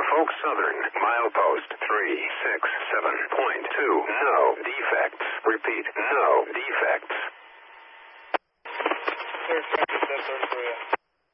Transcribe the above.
Norfolk Southern, milepost 367.2. No defects. Repeat, no defects. Sir, 10 for 1033.